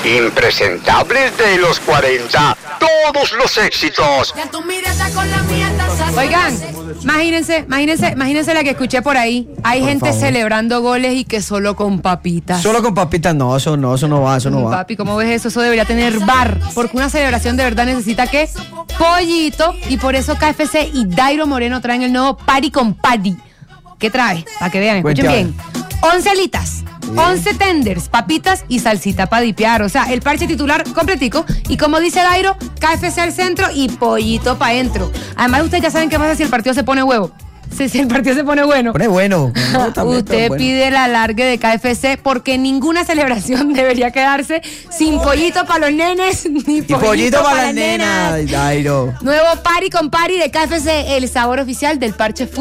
Impresentables de los 40. Todos los éxitos. Oigan, imagínense la que escuché por ahí. Hay Por gente favor. celebrando goles y que solo con papitas. Solo con papitas no, eso no va. Papi, ¿cómo ves eso? Eso debería tener bar, porque una celebración de verdad necesita ¿qué? Pollito, y por eso KFC y Dairo Moreno traen el nuevo Party con Patty. ¿Qué trae? Para que vean, escuchen Cuente, bien. 11 alitas, 11 tenders, papitas y salsita para dipear. O sea, el parche titular completico. Y como dice Dairo, KFC al centro y pollito para adentro. Además, ustedes ya saben qué pasa si el partido se pone huevo. Si el partido se pone bueno. Pone bueno. No, también, Usted pero bueno. pide el alargue de KFC porque ninguna celebración debería quedarse sin pollito para los nenes ni Y pollito para las nenas, Dairo. Nuevo Party con Party de KFC, el sabor oficial del parche